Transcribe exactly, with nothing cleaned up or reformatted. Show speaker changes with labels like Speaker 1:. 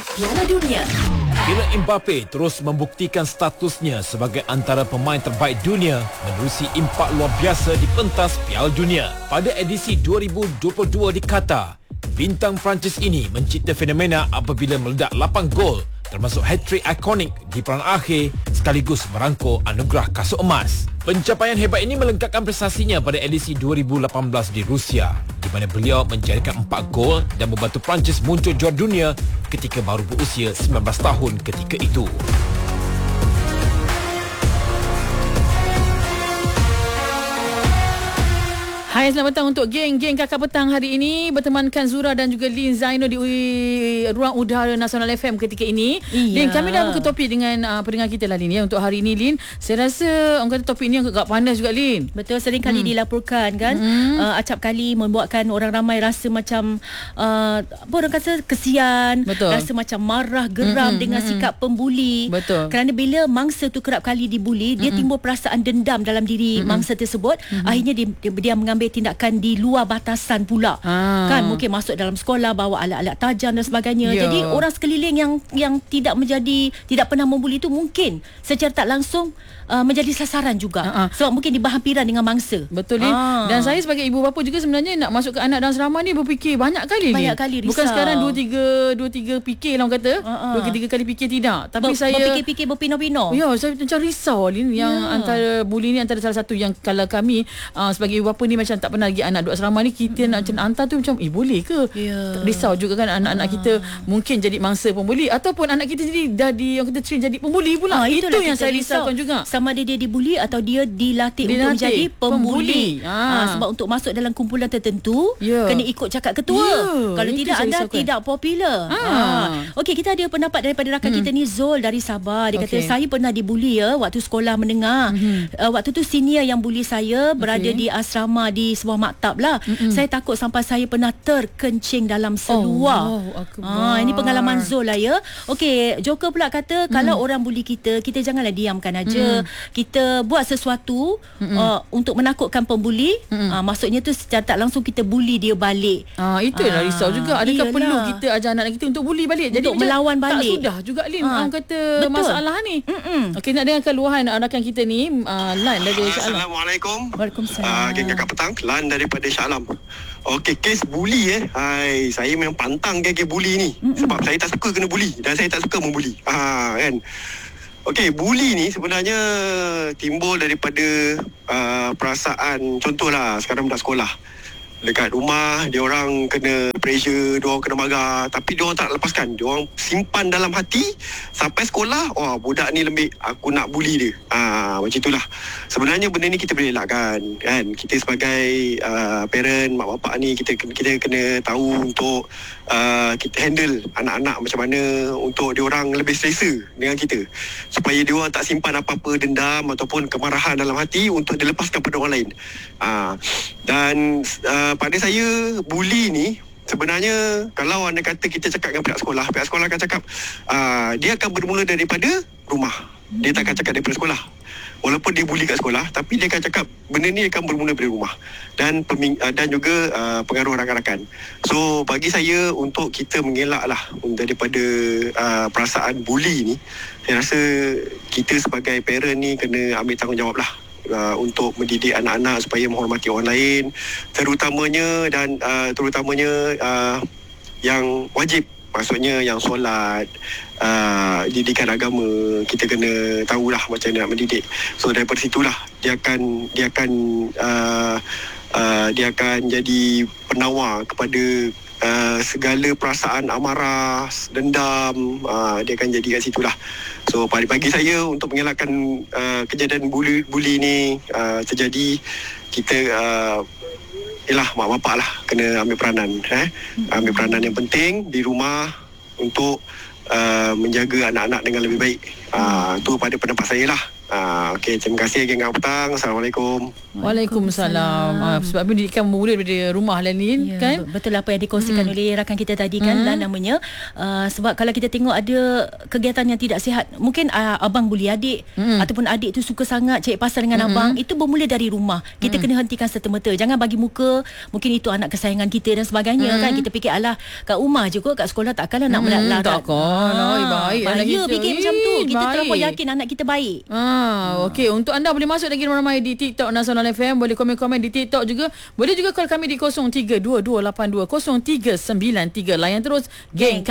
Speaker 1: Piala Dunia.
Speaker 2: Kylian Mbappe terus membuktikan statusnya sebagai antara pemain terbaik dunia menerusi impak luar biasa di pentas Piala Dunia. Pada edisi dua ribu dua puluh dua di Qatar, bintang Perancis ini mencipta fenomena apabila meledak lapan gol, termasuk hat-trick ikonik di peranan akhir sekaligus merangkul anugerah kasut emas. Pencapaian hebat ini melengkapkan prestasinya pada edisi dua ribu lapan belas di Rusia, di mana beliau menjadikan empat gol dan membantu Perancis muncul juara dunia ketika baru berusia sembilan belas tahun ketika itu.
Speaker 3: Hai, selamat petang untuk geng-geng Kakak Petang hari ini. Bertemankan Zura dan juga Lin Zaino di ui, Ruang Udara Nasional F M ketika ini. Iya. Lin, kami dah buka topik dengan uh, pendengar kita lah, Lin, ya, untuk hari ini, Lin. Saya rasa orang kata topik ini agak panas juga, Lin.
Speaker 4: Betul, sering kali hmm. dilaporkan kan. Hmm. Uh, acap kali membuatkan orang ramai rasa macam uh, apa orang kata kesian. Betul. Rasa macam marah, geram hmm. dengan hmm. sikap pembuli.
Speaker 3: Betul.
Speaker 4: Kerana bila mangsa tu kerap kali dibuli, hmm. dia timbul perasaan dendam dalam diri hmm. mangsa tersebut. Hmm. Akhirnya dia, dia, dia mengambil tindakan di luar batasan pula. Ah. Kan mungkin masuk dalam sekolah bawa alat-alat tajam dan sebagainya. Yeah. Jadi orang sekeliling yang yang tidak menjadi tidak pernah membuli itu mungkin secara tak langsung uh, menjadi sasaran juga. Uh-huh. Sebab mungkin diberhampiran dengan mangsa.
Speaker 3: Betul, Lin. Ah. Dan saya sebagai ibu bapa juga sebenarnya nak masuk ke anak dalam serama ni berfikir banyak kali,
Speaker 4: Banyak
Speaker 3: Lin.
Speaker 4: kali risau.
Speaker 3: Bukan sekarang dua tiga dua tiga fikir lah orang kata. Uh-huh. dua tiga kali fikir tidak. Tapi Ber- saya
Speaker 4: berfikir-fikir berpino-pino.
Speaker 3: Ya, saya macam risau, Lin, yang yeah. antara buli ni antara salah satu yang kalau kami uh, sebagai ibu bapa ni macam tak pernah lagi anak duduk asrama ni, kita hmm. nak macam hantar tu macam eh boleh ke? Yeah. Risau juga kan anak-anak ah. kita mungkin jadi mangsa pembuli ataupun anak kita jadi dah di yang kita train jadi pembuli pula. Ah, itu yang saya risaukan juga.
Speaker 4: Sama ada dia dibuli atau dia dilatih, dilatih untuk menjadi pembuli. pembuli. Ah. Ah, sebab untuk masuk dalam kumpulan tertentu yeah. kena ikut cakap ketua. Yeah. Kalau itu tidak anda risaukan. Tidak popular. Ah. Ah. Okey, kita ada pendapat daripada rakan hmm. kita ni, Zul dari Sabah. Dia okay. kata saya pernah dibuli ya waktu sekolah menengah. Hmm. Uh, waktu tu senior yang buli saya berada okay. di asrama di sebuah maktab lah. Mm-mm. Saya takut sampai saya pernah terkencing dalam seluar. Oh, ah, ini pengalaman Zul lah ya. Okey, Joker pula kata mm. kalau orang buli kita, kita janganlah diamkan aja. Mm. Kita buat sesuatu uh, untuk menakutkan pembuli. Uh, maksudnya tu secara tak langsung kita buli dia balik.
Speaker 3: Ah, itulah ah, risau juga. Adakah iyalah. perlu kita ajar anak kita untuk buli balik? Jadi
Speaker 4: untuk melawan balik.
Speaker 3: Tak sudah juga, Lin. Ah, orang kata betul. Masalah ni. Okey, nak dengarkan luahan rakan kita ni, uh, Lan dari Shah Alam.
Speaker 5: Assalamualaikum.
Speaker 4: Waalaikumsalam.
Speaker 5: Uh, geng Kakak Petang, Lan daripada Shah Alam. Okey, kes buli eh. Hai, saya memang pantang kes buli ni. Mm-mm. Sebab saya tak suka kena buli dan saya tak suka membuli. Ah, kan. Okey, buli ni sebenarnya timbul daripada uh, perasaan, contohlah sekarang budak sekolah. Dekat rumah dia orang kena pressure, dia orang kena marah, tapi dia orang tak lepaskan. Dia orang simpan dalam hati sampai sekolah. Wah, budak ni lembik, aku nak bully dia. Ah, macam itulah. Sebenarnya benda ni kita boleh elakkan, kan? Kita sebagai uh, parent, mak bapak ni kita kita kena tahu untuk uh, kita handle anak-anak macam mana untuk dia orang lebih selesa dengan kita. Supaya dia orang tak simpan apa-apa dendam ataupun kemarahan dalam hati untuk dilepaskan pada orang lain. Ah, dan uh, pada saya, buli ni sebenarnya kalau anda kata kita cakap dengan pihak sekolah, pihak sekolah akan cakap uh, dia akan bermula daripada rumah. Dia tak akan cakap daripada sekolah. Walaupun dia buli kat sekolah, tapi dia akan cakap benda ni akan bermula dari rumah dan peming- uh, dan juga uh, pengaruh rakan-rakan. So bagi saya, untuk kita mengelaklah daripada uh, perasaan buli ni, saya rasa kita sebagai parent ni kena ambil tanggungjawab lah. Uh, untuk mendidik anak-anak supaya menghormati orang lain, terutamanya dan uh, terutamanya uh, yang wajib, maksudnya yang solat, uh, didikan agama, kita kena tahulah macam mana nak mendidik. So daripada situlah dia akan dia akan uh, uh, dia akan jadi penawar kepada uh, segala perasaan amarah, dendam, uh, dia akan jadi kat situlah. So bagi saya, untuk mengelakkan uh, kejadian buli, buli ni uh, terjadi, kita uh, ialah mak bapak lah kena ambil peranan, eh? ambil peranan yang penting di rumah untuk uh, menjaga anak-anak dengan lebih baik. Uh, tu pada pendapat saya lah. Ah, okey, terima kasih geng petang. Assalamualaikum.
Speaker 3: Waalaikumsalam. Ah, sebab pendidikan bermula daripada rumah lah ni,
Speaker 4: ya,
Speaker 3: kan?
Speaker 4: Betul apa yang dikongsikan hmm. oleh rakan kita tadi kan, hmm. lah namanya. Uh, sebab kalau kita tengok ada kegiatan yang tidak sihat, mungkin uh, abang bully adik hmm. ataupun adik tu suka sangat cari pasal dengan hmm. abang, itu bermula dari rumah. Kita hmm. kena hentikan serta-merta. Jangan bagi muka, mungkin itu anak kesayangan kita dan sebagainya hmm. kan. Kita fikir alah kat rumah je kot, kat sekolah takkanlah nak
Speaker 3: hmm.
Speaker 4: melarat.
Speaker 3: Takkan. Ah, baik
Speaker 4: bahaya
Speaker 3: kita.
Speaker 4: fikir
Speaker 3: Ih,
Speaker 4: macam tu. Kita
Speaker 3: baik.
Speaker 4: terlalu yakin anak kita baik.
Speaker 3: Ah, okey, untuk anda boleh masuk lagi ramai di TikTok Nasional F M, boleh komen-komen di TikTok juga. Boleh juga call kami di kosong tiga dua dua lapan dua kosong tiga sembilan tiga. Layan terus geng